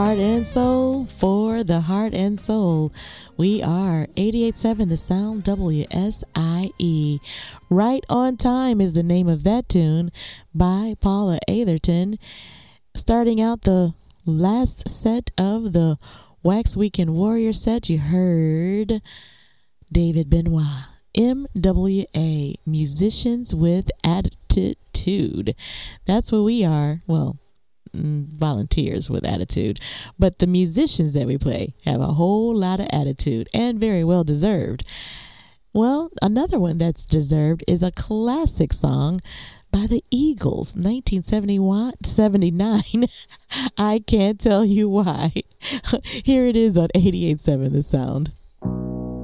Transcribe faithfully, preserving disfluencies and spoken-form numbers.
Heart and Soul for the heart and soul. We are eighty-eight point seven The Sound, W S I E. Right on Time is the name of that tune by Paula Atherton. Starting out the last set of the Wax Weekend Warrior set, you heard David Benoit, M W A, Musicians with Attitude. That's what we are. Well, volunteers with attitude, but the musicians that we play have a whole lot of attitude and very well deserved. Well, another one that's deserved is a classic song by the Eagles, nineteen seventy-nine. I Can't Tell You Why. Here it is on eighty-eight point seven The Sound.